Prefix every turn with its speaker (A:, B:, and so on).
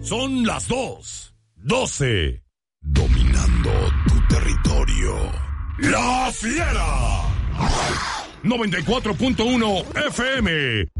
A: Son las 2:12. Dominando tu territorio. ¡La Fiera! 94.1 FM.